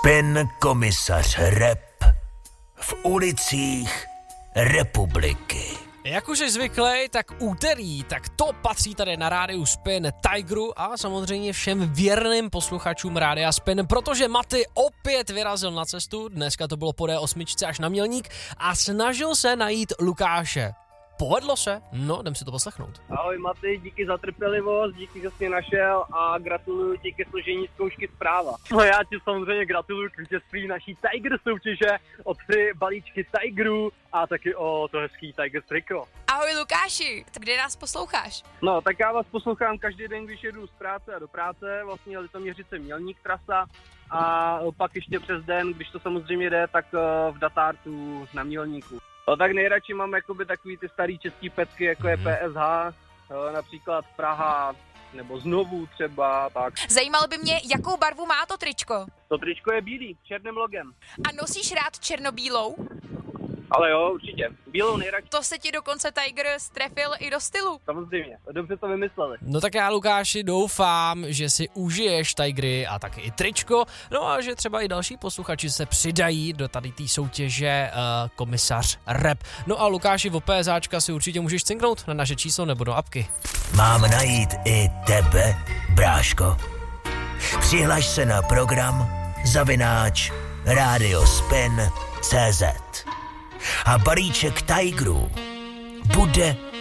Spin komisař Rep v ulicích republiky. Jak už je zvyklý, tak úterý, tak to patří tady na rádiu Spin Tigeru a samozřejmě všem věrným posluchačům rádia Spin, protože Maty opět vyrazil na cestu, dneska to bylo po D8 až na Mělník a snažil se najít Lukáše. Povedlo se? No, jdem si to poslechnout. Ahoj Maty, díky za trpělivost, díky, že jsi mě našel a gratuluju ti ke složení zkoušky zpráva. No já ti samozřejmě gratuluju k vítězství naší Tiger soutěže o 3 balíčky Tigerů a taky o to hezký Tiger triko. Ahoj Lukáši, kde nás posloucháš? No, tak já vás poslouchám každý den, když jedu z práce a do práce, vlastně Litoměřice Mělník trasa a pak ještě přes den, když to samozřejmě jde, tak v Datártu na Mělníku. No tak nejradši mám jakoby takový ty starý český pecky, jako je PSH, například Praha, nebo Znovu třeba, tak. Zajímalo by mě, jakou barvu má to tričko? To tričko je bílý, černým logem. A nosíš rád černobílou? Ale jo, určitě. Bílou nejradši. To se ti dokonce Tiger strefil i do stylu. Samozřejmě, dobře to vymysleli. No tak já, Lukáši, doufám, že si užiješ Tigery a taky i tričko, no a že třeba i další posluchači se přidají do tady té soutěže komisař Rep. No a Lukáši, o PSAčka si určitě můžeš cinknout na naše číslo nebo do apky. Mám najít i tebe, bráško. Přihlaš se na program @radiospin.cz a balíček Tigerů bude